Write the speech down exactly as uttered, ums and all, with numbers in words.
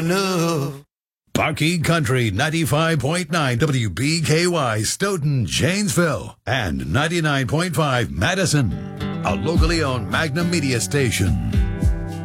enough. Bucky Country ninety-five point nine W B K Y Stoughton, Janesville, and ninety-nine point five Madison, a locally owned Magnum media station.